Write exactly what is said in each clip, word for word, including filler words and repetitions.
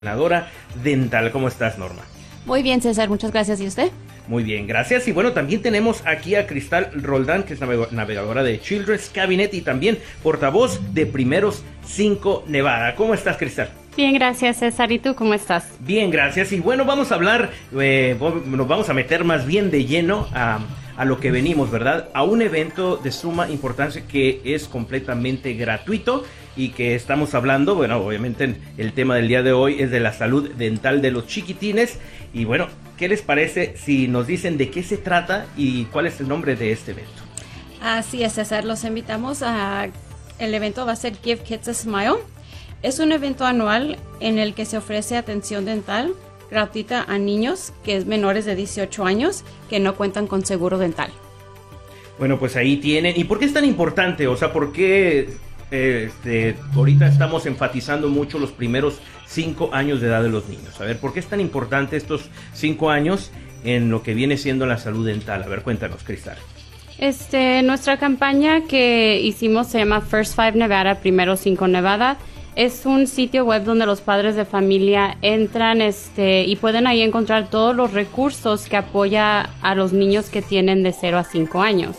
Coordinadora dental. ¿Cómo estás, Norma? Muy bien, César, muchas gracias. ¿Y usted? Muy bien, gracias. Y bueno, también tenemos aquí a Cristal Roldán, que es navegadora de Children's Cabinet y también portavoz de Primeros cinco Nevada. ¿Cómo estás, Cristal? Bien, gracias, César. ¿Y tú cómo estás? Bien, gracias. Y bueno, vamos a hablar, eh, nos vamos a meter más bien de lleno a, a lo que venimos, ¿verdad? A un evento de suma importancia que es completamente gratuito y que estamos hablando, bueno, obviamente el tema del día de hoy es de la salud dental de los chiquitines. Y bueno, ¿qué les parece si nos dicen de qué se trata y cuál es el nombre de este evento? Así es, César. Los invitamos a... El evento va a ser Give Kids a Smile. Es un evento anual en el que se ofrece atención dental gratuita a niños que es menores de dieciocho años que no cuentan con seguro dental. Bueno, pues ahí tienen. ¿Y por qué es tan importante? O sea, ¿por qué eh, este, ahorita estamos enfatizando mucho los primeros cinco años de edad de los niños? A ver, ¿por qué es tan importante estos cinco años en lo que viene siendo la salud dental? A ver, cuéntanos, Cristal. Este, nuestra campaña que hicimos se llama First Five Nevada, Primero Cinco Nevada. Es un sitio web donde los padres de familia entran este, y pueden ahí encontrar todos los recursos que apoya a los niños que tienen de cero a cinco años.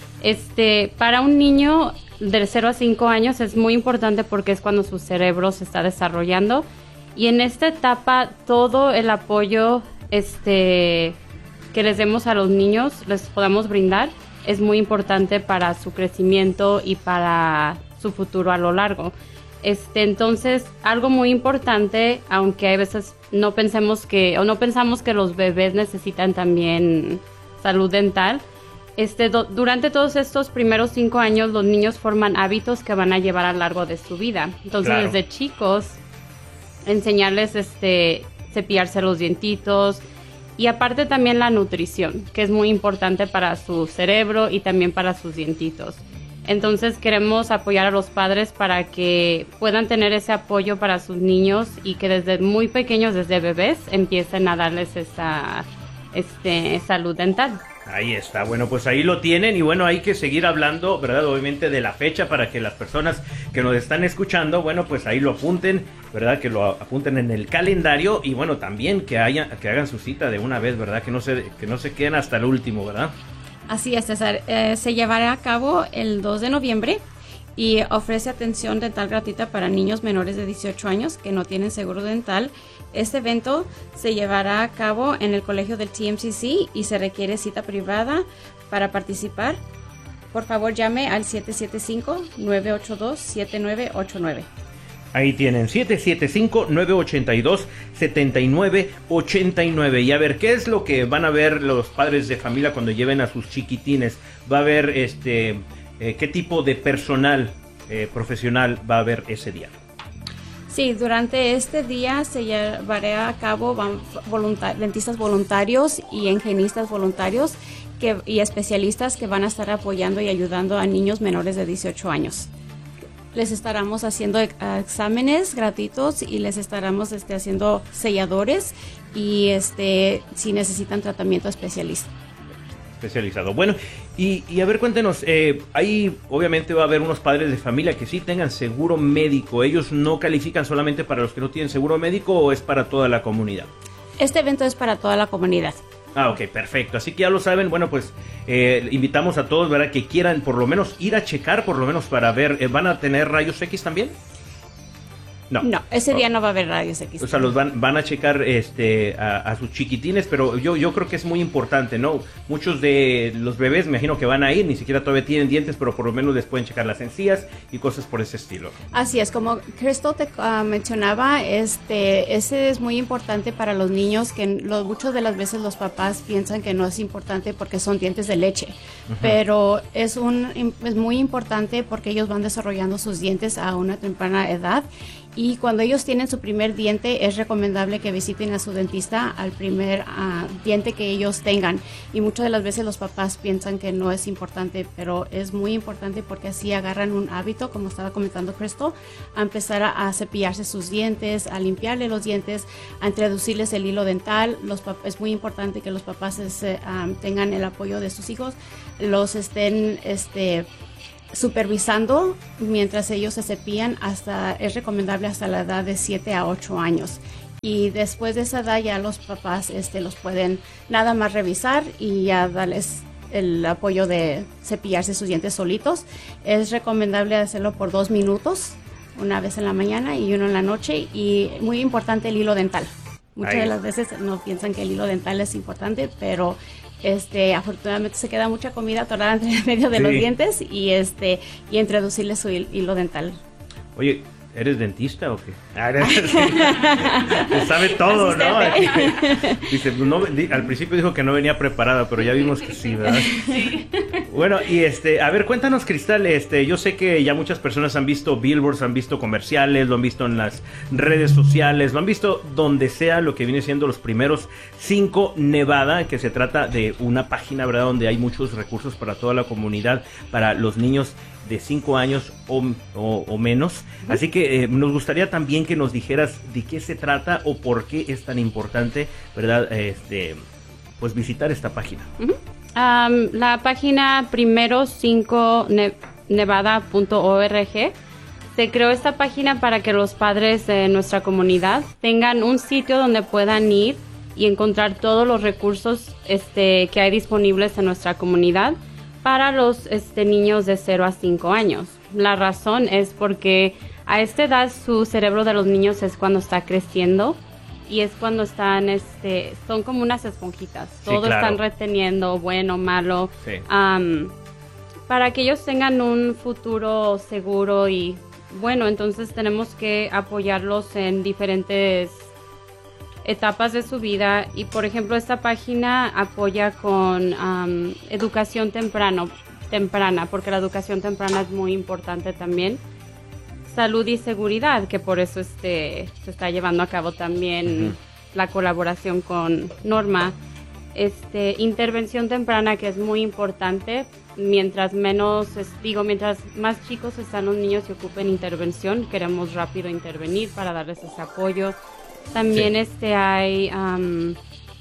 Este, para un niño de cero a cinco años es muy importante porque es cuando su cerebro se está desarrollando. Y en esta etapa todo el apoyo este, que les demos a los niños, les podamos brindar, es muy importante para su crecimiento y para su futuro a lo largo. Este, entonces, algo muy importante, aunque hay veces no pensemos que, o no pensamos que los bebés necesitan también salud dental, este, do, durante todos estos primeros cinco años, los niños forman hábitos que van a llevar a lo largo de su vida. Entonces, claro, desde chicos, enseñarles este, cepillarse los dientitos, y aparte también la nutrición, que es muy importante para su cerebro y también para sus dientitos. Entonces queremos apoyar a los padres para que puedan tener ese apoyo para sus niños y que desde muy pequeños, desde bebés, empiecen a darles esa este, salud dental. Ahí está, bueno, pues ahí lo tienen y bueno, hay que seguir hablando, ¿verdad? Obviamente de la fecha para que las personas que nos están escuchando, bueno, pues ahí lo apunten, ¿verdad? Que lo apunten en el calendario y bueno, también que haya, que hagan su cita de una vez, ¿verdad? Que no se, que no se queden hasta el último, ¿verdad? Así es, César. Eh, se llevará a cabo el dos de noviembre y ofrece atención dental gratuita para niños menores de dieciocho años que no tienen seguro dental. Este evento se llevará a cabo en el colegio del T M C C y se requiere cita privada para participar. Por favor, llame al siete siete cinco, nueve ocho dos, siete nueve ocho nueve. Ahí tienen, siete siete cinco, nueve ocho dos, siete nueve ocho nueve. Y a ver, ¿qué es lo que van a ver los padres de familia cuando lleven a sus chiquitines? Va a haber, este, eh, ¿qué tipo de personal eh, profesional va a haber ese día? Sí, durante este día se llevará a cabo voluntar- dentistas voluntarios y higienistas voluntarios que, y especialistas que van a estar apoyando y ayudando a niños menores de dieciocho años. Les estaremos haciendo exámenes gratuitos y les estaremos este, haciendo selladores y este, si necesitan tratamiento especialista. Especializado. Bueno, y, y a ver, cuéntenos, eh, ahí obviamente va a haber unos padres de familia que sí tengan seguro médico. ¿Ellos no califican solamente para los que no tienen seguro médico o es para toda la comunidad? Este evento es para toda la comunidad. Ah, ok, perfecto. Así que ya lo saben, bueno, pues eh, invitamos a todos, ¿verdad? Que quieran por lo menos ir a checar, por lo menos para ver, eh, ¿van a tener rayos X también? No, no, ese día no va a haber rayos X. O sea, los van, van a checar este, a, a sus chiquitines, pero yo, yo creo que es muy importante, ¿no? Muchos de los bebés, me imagino que van a ir, ni siquiera todavía tienen dientes, pero por lo menos les pueden checar las encías y cosas por ese estilo. Así es, como Crystal te uh, mencionaba, este, ese es muy importante para los niños, que lo, muchas de las veces los papás piensan que no es importante porque son dientes de leche, uh-huh. Pero es, un, es muy importante porque ellos van desarrollando sus dientes a una temprana edad. Y cuando ellos tienen su primer diente, es recomendable que visiten a su dentista al primer uh, diente que ellos tengan. Y muchas de las veces los papás piensan que no es importante, pero es muy importante porque así agarran un hábito, como estaba comentando Crystal, a empezar a, a cepillarse sus dientes, a limpiarle los dientes, a introducirles el hilo dental. Los es muy importante que los papás es, um, tengan el apoyo de sus hijos, los estén... este supervisando mientras ellos se cepillan. Hasta es recomendable hasta la edad de siete a ocho años. Y después de esa edad ya los papás este, los pueden nada más revisar y ya darles el apoyo de cepillarse sus dientes solitos. Es recomendable hacerlo por dos minutos, una vez en la mañana y uno en la noche. Y muy importante el hilo dental. Muchas Ahí. de las veces no piensan que el hilo dental es importante, pero este, afortunadamente se queda mucha comida atorada entre medio de Sí. los dientes y, este, y introducirle su hil- hilo dental. Oye, ¿eres dentista o qué? Ah, se sabe todo, ¿no? Dice, no, di- al principio dijo que no venía preparada, pero ya vimos que sí, ¿verdad? Sí. Bueno, y este, a ver, cuéntanos, Cristal, este, yo sé que ya muchas personas han visto billboards, han visto comerciales, lo han visto en las redes sociales, lo han visto donde sea, lo que viene siendo los primeros cinco Nevada, que se trata de una página, ¿verdad?, donde hay muchos recursos para toda la comunidad, para los niños de cinco años o, o, o menos. Así que eh, nos gustaría también que nos dijeras de qué se trata o por qué es tan importante, ¿verdad?, este, pues visitar esta página. Uh-huh. Um, la página primero cinco nevada punto org. Se creó esta página para que los padres de nuestra comunidad tengan un sitio donde puedan ir y encontrar todos los recursos este, que hay disponibles en nuestra comunidad para los este, niños de cero a cinco años. La razón es porque a esta edad su cerebro de los niños es cuando está creciendo y es cuando están, este, son como unas esponjitas. Sí, Todo claro. están reteniendo, bueno, malo, Sí. um, para que ellos tengan un futuro seguro y bueno, entonces tenemos que apoyarlos en diferentes etapas de su vida y por ejemplo esta página apoya con um, educación temprano, temprana, porque la educación temprana es muy importante también. Salud y seguridad, que por eso este, se está llevando a cabo también uh-huh. la colaboración con Norma. Este, intervención temprana, que es muy importante. Mientras menos, es, digo, mientras más chicos están los niños y ocupen intervención, queremos rápido intervenir para darles ese apoyo. También sí. este, hay um,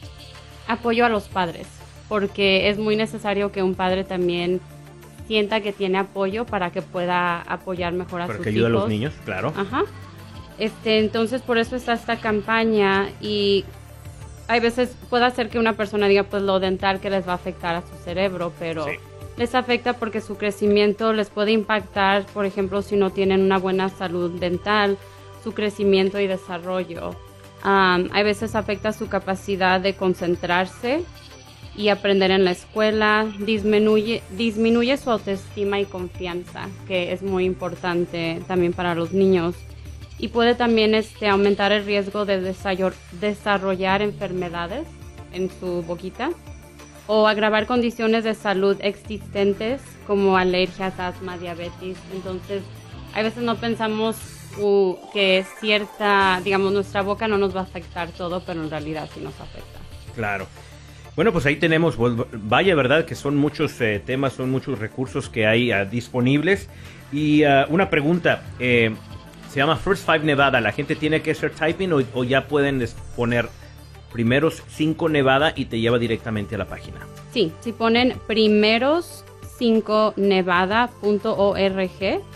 apoyo a los padres, porque es muy necesario que un padre también sienta que tiene apoyo para que pueda apoyar mejor a para sus que ayude hijos. a los niños, claro. Ajá. Este, entonces por eso está esta campaña y hay veces puede hacer que una persona diga pues lo dental que les va a afectar a su cerebro, pero sí. les afecta porque su crecimiento les puede impactar, por ejemplo, si no tienen una buena salud dental, su crecimiento y desarrollo. Um, hay veces afecta su capacidad de concentrarse y aprender en la escuela, disminuye, disminuye su autoestima y confianza, que es muy importante también para los niños. Y puede también este, aumentar el riesgo de desarrollar, desarrollar enfermedades en su boquita o agravar condiciones de salud existentes como alergias, asma, diabetes. Entonces, a veces no pensamos uh, que cierta, digamos, nuestra boca no nos va a afectar todo, pero en realidad sí nos afecta. Claro. Bueno, pues ahí tenemos, pues, vaya, ¿verdad? Que son muchos eh, temas, son muchos recursos que hay uh, disponibles. Y uh, una pregunta, eh, se llama First Five Nevada, ¿la gente tiene que hacer typing o, o ya pueden poner primeros cinco Nevada y te lleva directamente a la página? Sí, si ponen primeros cinco nevada punto org,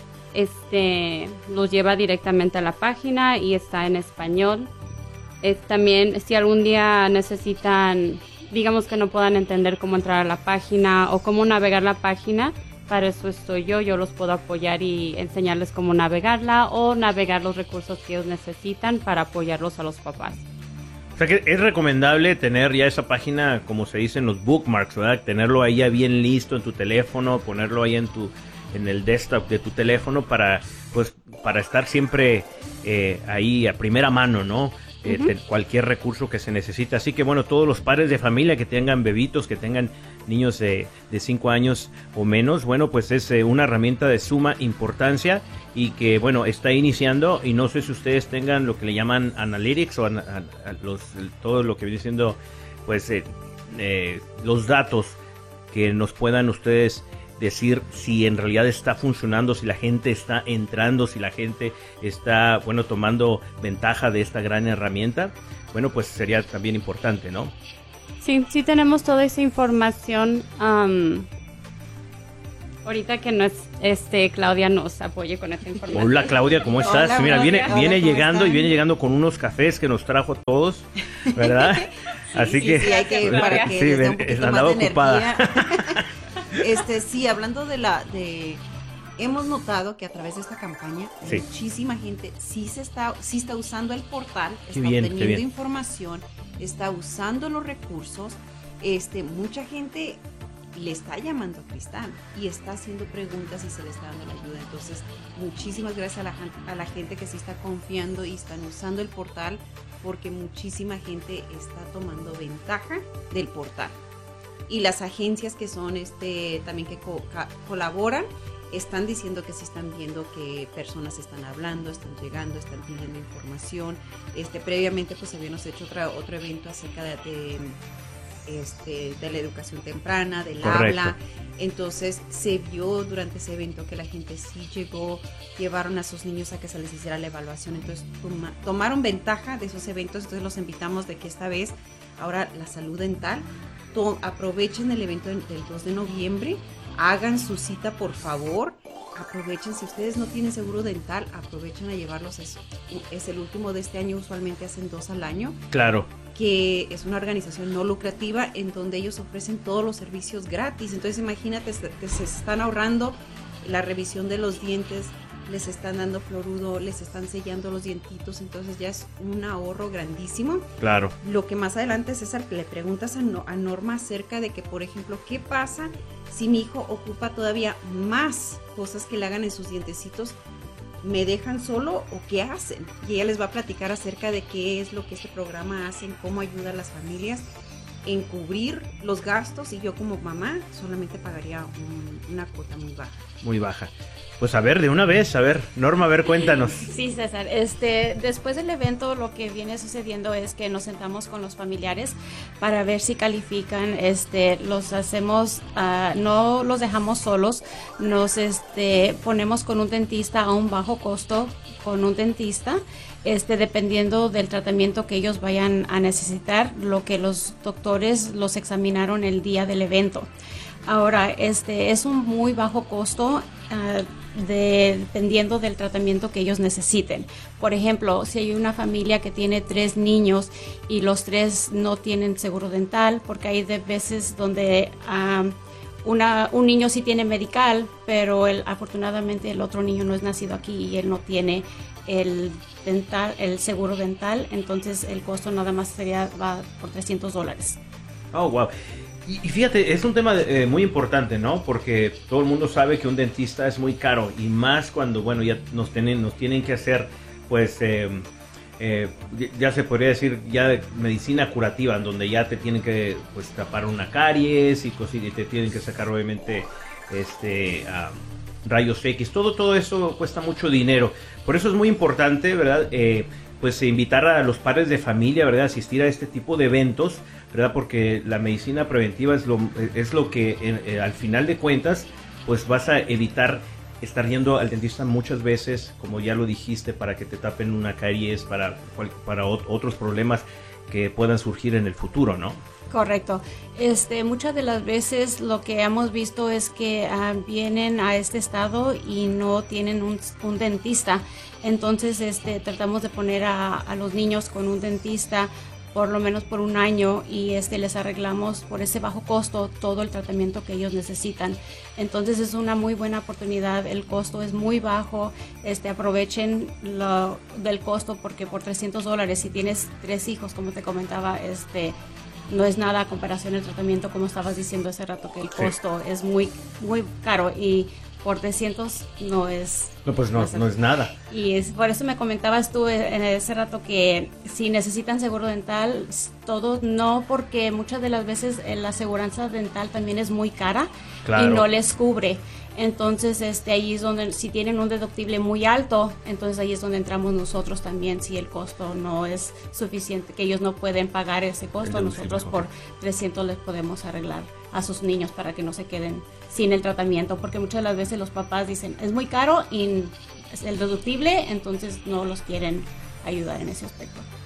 este, los lleva directamente a la página y está en español. Es también, si algún día necesitan, digamos que no puedan entender cómo entrar a la página o cómo navegar la página, para eso estoy yo, yo los puedo apoyar y enseñarles cómo navegarla o navegar los recursos que ellos necesitan para apoyarlos a los papás. O sea que es recomendable tener ya esa página, como se dice en los bookmarks, ¿verdad? Tenerlo ahí ya bien listo en tu teléfono, ponerlo ahí en tu en el desktop de tu teléfono para pues para estar siempre eh, ahí a primera mano, ¿no? Eh, uh-huh. Cualquier recurso que se necesita. Así que bueno, todos los padres de familia que tengan bebitos, que tengan niños de cinco años o menos, bueno, pues es eh, una herramienta de suma importancia y que bueno, está iniciando y no sé si ustedes tengan lo que le llaman analytics o an, a, a los, todo lo que viene siendo pues eh, eh, los datos que nos puedan ustedes decir si en realidad está funcionando, si la gente está entrando, si la gente está, bueno, tomando ventaja de esta gran herramienta. Bueno, pues sería también importante, ¿no? Sí, sí tenemos toda esa información. Um, Ahorita que no es, este, Claudia nos apoye con esta información. Hola Claudia, ¿cómo estás? Hola, Mira, viene, Hola, viene ¿cómo llegando están? y viene llegando con unos cafés que nos trajo a todos, ¿verdad? Así Sí, que, sí, hay que para que sí, les dé ven, un poquito andaba más de ocupada. energía. Este, sí, hablando de la de hemos notado que a través de esta campaña Sí. muchísima gente sí se está sí está usando el portal, Qué está bien, qué obteniendo bien. información, está usando los recursos. Este, mucha gente le está llamando a Cristal y está haciendo preguntas y se le está dando la ayuda. Entonces, muchísimas gracias a la, jan- a la gente que sí está confiando y están usando el portal, porque muchísima gente está tomando ventaja del portal. Y las agencias que son este también que co- ca- colaboran están diciendo que sí están viendo que personas están hablando, están llegando, están pidiendo información. Este, previamente pues habíamos hecho otra, otro evento acerca de, de, este, de la educación temprana, del Correcto. habla. Entonces se vio durante ese evento que la gente sí llegó, llevaron a sus niños a que se les hiciera la evaluación. Entonces toma- tomaron ventaja de esos eventos. Entonces los invitamos de que esta vez, ahora la salud dental, to- aprovechen el evento del del dos de noviembre, hagan su cita por favor, aprovechen, si ustedes no tienen seguro dental, aprovechen a llevarlos, es, es el último de este año, usualmente hacen dos al año, Claro, que es una organización no lucrativa en donde ellos ofrecen todos los servicios gratis. Entonces imagínate, se, se están ahorrando la revisión de los dientes, les están dando fluoruro, les están sellando los dientitos, entonces ya es un ahorro grandísimo. claro. Lo que más adelante, César, que le preguntas a, no, a Norma acerca de que, por ejemplo, ¿qué pasa si mi hijo ocupa todavía más cosas que le hagan en sus dientecitos? ¿Me dejan solo o qué hacen? Y ella les va a platicar acerca de qué es lo que este programa hace, cómo ayuda a las familias en cubrir los gastos, y yo como mamá solamente pagaría un- una cuota muy baja. Muy baja. Pues a ver, de una vez, a ver, Norma, a ver, cuéntanos. Sí, César. Este, después del evento, lo que viene sucediendo es que nos sentamos con los familiares para ver si califican. Este, los hacemos, ah, no los dejamos solos. Nos, este, ponemos con un dentista a un bajo costo, con un dentista, este, dependiendo del tratamiento que ellos vayan a necesitar, lo que los doctores los examinaron el día del evento. Ahora, este es un muy bajo costo, uh, de, dependiendo del tratamiento que ellos necesiten. Por ejemplo, si hay una familia que tiene tres niños y los tres no tienen seguro dental, porque hay de veces donde um, una, un niño sí tiene medical, pero el, afortunadamente el otro niño no es nacido aquí y él no tiene el dental, el seguro dental, entonces el costo nada más sería va por trescientos dólares. Oh, wow. Y, y fíjate, es un tema eh, muy importante, ¿no? Porque todo el mundo sabe que un dentista es muy caro, y más cuando, bueno, ya nos tienen, nos tienen que hacer, pues, eh, eh, ya se podría decir, ya medicina curativa, en donde ya te tienen que, pues, tapar una caries y, cosas, y te tienen que sacar, obviamente, este, um, rayos X. Todo, todo eso cuesta mucho dinero. Por eso es muy importante, ¿verdad? Eh, pues invitar a los padres de familia, ¿verdad? Asistir a este tipo de eventos, ¿verdad? Porque la medicina preventiva es lo, es lo que eh, eh, al final de cuentas, pues vas a evitar estar yendo al dentista muchas veces, como ya lo dijiste, para que te tapen una caries, para, para otros problemas que puedan surgir en el futuro, ¿no? Correcto. Este, muchas de las veces lo que hemos visto es que uh, vienen a este estado y no tienen un, un dentista. Entonces, este, tratamos de poner a, a los niños con un dentista por lo menos por un año, y este les arreglamos por ese bajo costo todo el tratamiento que ellos necesitan. Entonces es una muy buena oportunidad, el costo es muy bajo, este aprovechen lo del costo, porque por trescientos dólares, si tienes tres hijos, como te comentaba, este no es nada a comparación del tratamiento, como estabas diciendo hace rato, que el costo sí. es muy muy caro, y por trescientos no es... No, pues no, no es nada. Y es, por eso me comentabas tú en ese rato que si necesitan seguro dental, todo no, porque muchas de las veces la aseguranza dental también es muy cara, claro, y no les cubre. Entonces, este, ahí es donde, si tienen un deductible muy alto, entonces ahí es donde entramos nosotros también, si el costo no es suficiente, que ellos no pueden pagar ese costo, nosotros por trescientos les podemos arreglar a sus niños para que no se queden sin el tratamiento, porque muchas de las veces los papás dicen, es muy caro y es el deductible, entonces no los quieren ayudar en ese aspecto.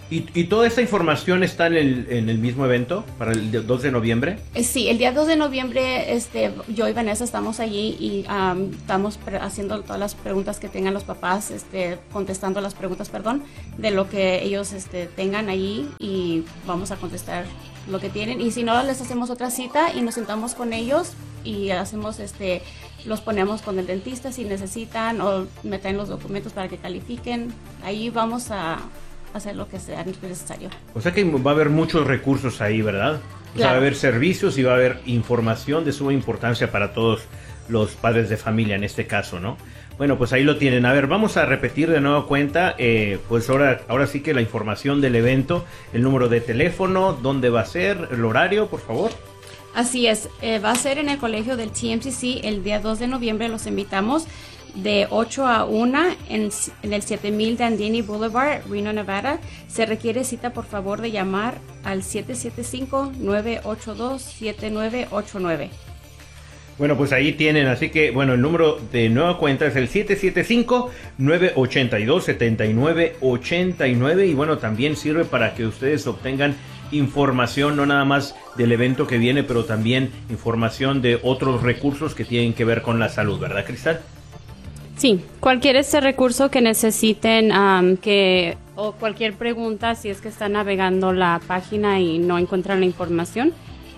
¿Y, y toda esta información está en el, en el mismo evento para el dos de noviembre? Sí, el día dos de noviembre este, yo y Vanessa estamos allí y um, estamos haciendo todas las preguntas que tengan los papás, este, contestando las preguntas, perdón, de lo que ellos este, tengan allí y vamos a contestar lo que tienen. Y si no, les hacemos otra cita y nos sentamos con ellos y hacemos, este, los ponemos con el dentista si necesitan o me traen los documentos para que califiquen. Ahí vamos a hacer lo que sea necesario. O sea que va a haber muchos recursos ahí, ¿verdad? O Claro. sea, va a haber servicios y va a haber información de suma importancia para todos los padres de familia en este caso, ¿no? Bueno, pues ahí lo tienen. A ver, vamos a repetir de nueva cuenta, eh, pues ahora, ahora sí que la información del evento, el número de teléfono, dónde va a ser, el horario, por favor. Así es, eh, va a ser en el colegio del T M C C el día dos de noviembre, los invitamos de ocho a una en, en el siete mil Dandini Boulevard, Reno, Nevada. Se requiere cita, por favor, de llamar al siete siete cinco, nueve ocho dos, siete nueve ocho nueve. Bueno, pues ahí tienen, así que, bueno, el número de nueva cuenta es el siete siete cinco, nueve ocho dos, siete nueve ocho nueve y bueno, también sirve para que ustedes obtengan información, no nada más del evento que viene, pero también información de otros recursos que tienen que ver con la salud, ¿verdad, Cristal? Sí, cualquier este recurso que necesiten, um, que o cualquier pregunta, si es que están navegando la página y no encuentran la información,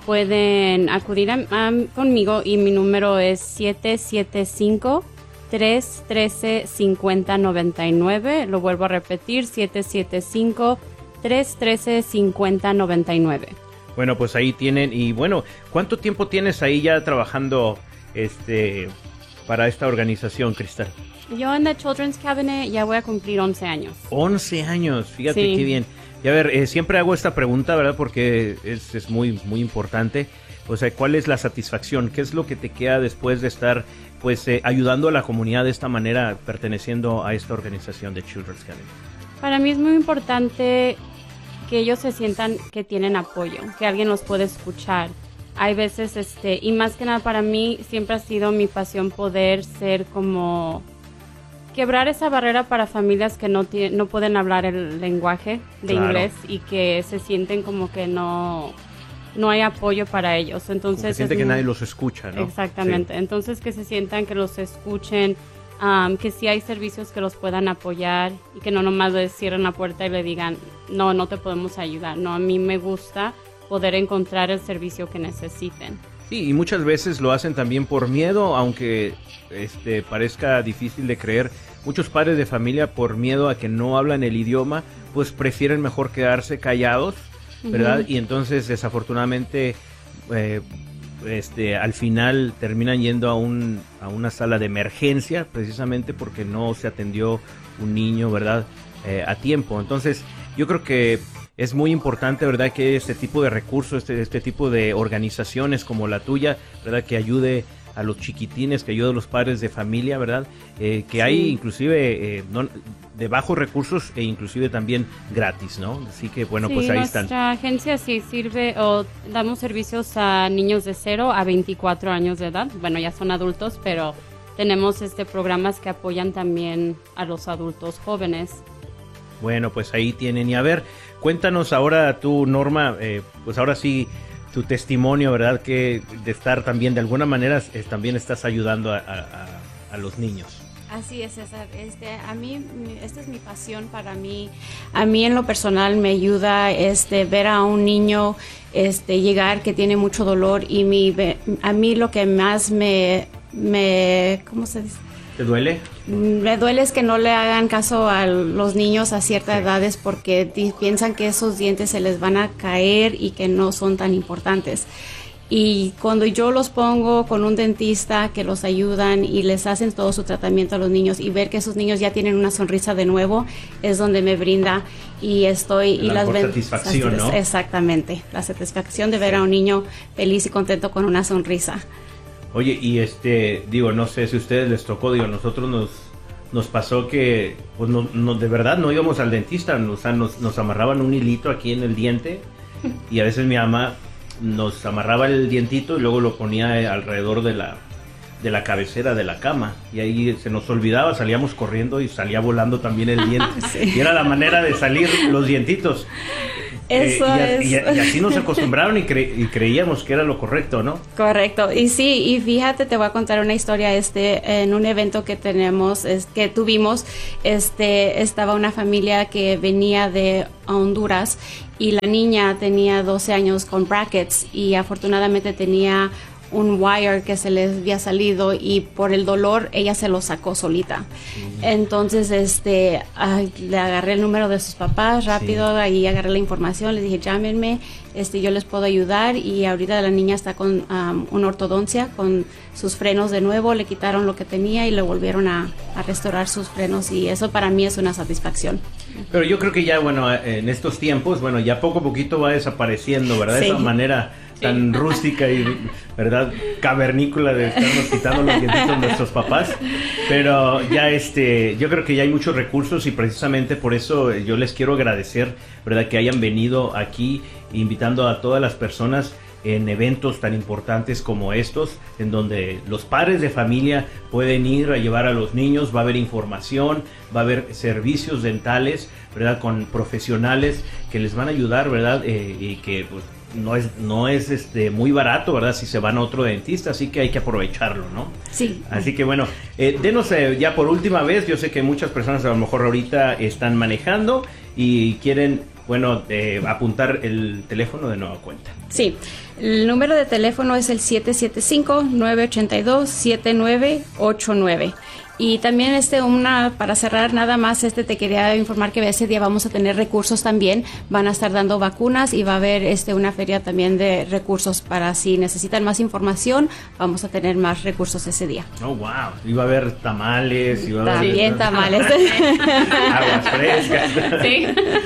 pueden acudir a, a, conmigo y mi número es siete siete cinco, tres uno tres, cinco cero nueve nueve. Lo vuelvo a repetir, siete siete cinco, tres uno tres, cinco cero nueve nueve. Bueno, pues ahí tienen. Y bueno, ¿cuánto tiempo tienes ahí ya trabajando este para esta organización, Cristal? Yo en The Children's Cabinet ya voy a cumplir once años. once años, fíjate Sí. qué bien. Y a ver, eh, siempre hago esta pregunta, ¿verdad? Porque es, es muy, muy importante. O sea, ¿cuál es la satisfacción? ¿Qué es lo que te queda después de estar, pues, eh, ayudando a la comunidad de esta manera, perteneciendo a esta organización de Children's Cabinet? Para mí es muy importante que ellos se sientan que tienen apoyo, que alguien los puede escuchar. Hay veces, este, y más que nada para mí siempre ha sido mi pasión poder ser como quebrar esa barrera para familias que no tienen, no pueden hablar el lenguaje de Claro. inglés y que se sienten como que no, no hay apoyo para ellos. Entonces Como que siente es que muy- nadie los escucha, ¿no? Exactamente. Sí. Entonces que se sientan que los escuchen, um, que sí hay servicios que los puedan apoyar y que no nomás les cierren la puerta y le digan, no, no te podemos ayudar. No, a mí me gusta poder encontrar el servicio que necesiten. Sí, y muchas veces lo hacen también por miedo, aunque este parezca difícil de creer. Muchos padres de familia, por miedo a que no hablan el idioma, pues prefieren mejor quedarse callados, ¿verdad? Ujú. Y entonces, desafortunadamente, eh, este, al final terminan yendo a, un, a una sala de emergencia, precisamente porque no se atendió un niño, ¿verdad? Eh, a tiempo. Entonces, yo creo que es muy importante, ¿verdad?, que este tipo de recursos, este, este tipo de organizaciones como la tuya, ¿verdad?, que ayude a los chiquitines, que ayude a los padres de familia, ¿verdad?, eh, que Sí. hay inclusive eh, no, de bajos recursos e inclusive también gratis, ¿no? Así que, bueno, Sí, pues ahí nuestra están. agencia sí sirve o damos servicios a niños de cero a veinticuatro años de edad. Bueno, ya son adultos, pero tenemos este programas que apoyan también a los adultos jóvenes. Bueno, pues ahí tienen. Y a ver, cuéntanos ahora tú, Norma, eh, pues ahora sí, tu testimonio, ¿verdad?, que de estar también, de alguna manera, eh, también estás ayudando a, a, a los niños. Así es, César. Este, a mí, mi- esta es mi pasión para mí. A mí en lo personal me ayuda este, ver a un niño este, llegar que tiene mucho dolor y mi, ve- a mí lo que más me, me, ¿cómo se dice? ¿Te duele? Me duele es que no le hagan caso a los niños a ciertas Sí. edades porque di- piensan que esos dientes se les van a caer y que no son tan importantes. Y cuando yo los pongo con un dentista que los ayudan y les hacen todo su tratamiento a los niños y ver que esos niños ya tienen una sonrisa de nuevo, es donde me brinda y estoy... La y las mejor ven- satisfacción, ¿no? Exactamente, la satisfacción de ver Sí. a un niño feliz y contento con una sonrisa. Oye, y este, digo, no sé si a ustedes les tocó, digo, nosotros nos, nos pasó que, pues no, no, de verdad no íbamos al dentista, o sea, nos, nos amarraban un hilito aquí en el diente y a veces mi mamá nos amarraba el dientito y luego lo ponía alrededor de la, de la cabecera de la cama y ahí se nos olvidaba, salíamos corriendo y salía volando también el diente. Sí. Y era la manera de salir los dientitos. Eso eh, y, es. Y, y así nos acostumbraron y, cre y creíamos que era lo correcto, ¿no? Correcto. Y sí, y fíjate, te voy a contar una historia. Este, en un evento que tenemos, es, que tuvimos, este, estaba una familia que venía de Honduras y la niña tenía doce años con brackets y afortunadamente tenía un wire que se les había salido y por el dolor ella se lo sacó solita. Sí. Entonces este ay, le agarré el número de sus papás rápido, sí. Ahí agarré la información, les dije llámenme, este yo les puedo ayudar y ahorita la niña está con um, una ortodoncia, con sus frenos de nuevo, le quitaron lo que tenía y le volvieron a, a restaurar sus frenos y eso para mí es una satisfacción. Pero yo creo que ya, bueno, en estos tiempos, bueno, ya poco a poquito va desapareciendo, ¿verdad? Sí. Esa manera tan rústica y, ¿verdad?, cavernícola de estarnos quitando los dientitos de nuestros papás, pero ya este, yo creo que ya hay muchos recursos y precisamente por eso yo les quiero agradecer, ¿verdad?, que hayan venido aquí invitando a todas las personas en eventos tan importantes como estos, en donde los padres de familia pueden ir a llevar a los niños, va a haber información, va a haber servicios dentales, ¿verdad?, con profesionales que les van a ayudar, ¿verdad?, eh, y que pues, no es no es este muy barato, ¿verdad?, si se van a otro dentista, así que hay que aprovecharlo, ¿no? Sí. Así que bueno, eh, denos eh, ya por última vez, yo sé que muchas personas a lo mejor ahorita están manejando y quieren, bueno, eh, apuntar el teléfono de nueva cuenta. Sí, el número de teléfono es el siete siete cinco, nueve ocho dos, siete nueve ocho nueve. Y también este una para cerrar nada más este te quería informar que ese día vamos a tener recursos también, van a estar dando vacunas y va a haber este una feria también de recursos para si necesitan más información, vamos a tener más recursos ese día. Oh, wow, iba a haber tamales, iba a haber también tamales. Aguas frescas. Sí.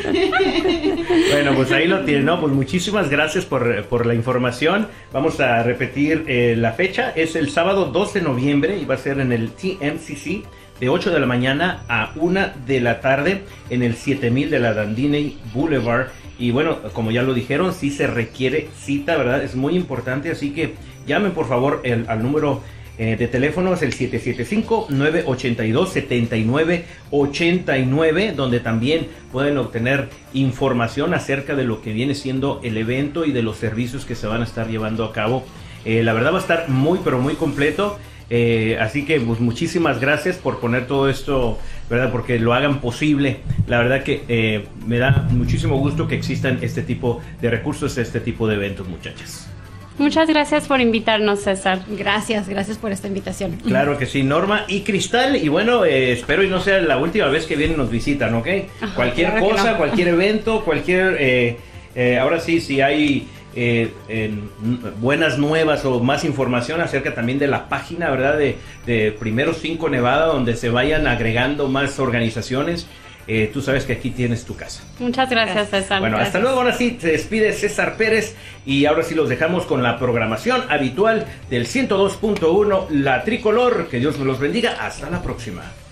Bueno, pues ahí lo tienen, ¿no? Pues muchísimas gracias por, por la información. Vamos a repetir eh, la fecha, es el sábado dos de noviembre y va a ser en el T M C C de ocho de la mañana a una de la tarde en el siete mil de la Dandini Boulevard. Y bueno, como ya lo dijeron, sí se requiere cita, ¿verdad? Es muy importante, así que llamen por favor el, al número eh, de teléfono, es el siete siete cinco, nueve ocho dos, siete nueve ocho nueve, donde también pueden obtener información acerca de lo que viene siendo el evento y de los servicios que se van a estar llevando a cabo. Eh, la verdad va a estar muy, pero muy completo. Eh, así que pues, muchísimas gracias por poner todo esto, ¿verdad? Porque lo hagan posible. La verdad que eh, me da muchísimo gusto que existan este tipo de recursos, este tipo de eventos, muchachas. Muchas gracias por invitarnos, César. Gracias, gracias por esta invitación. Claro que sí, Norma y Cristal. Y bueno, eh, espero y no sea la última vez que vienen y nos visitan, ¿ok? Ajá, cualquier claro cosa, no. Cualquier evento, cualquier... Eh, eh, ahora sí, si hay... Eh, en buenas nuevas o más información acerca también de la página, ¿verdad? De, de Primero cinco Nevada, donde se vayan agregando más organizaciones. Eh, tú sabes que aquí tienes tu casa. Muchas gracias, César. Bueno, gracias. Hasta luego. Ahora sí, se despide César Pérez y ahora sí los dejamos con la programación habitual del ciento dos punto uno La Tricolor. Que Dios me los bendiga. Hasta la próxima.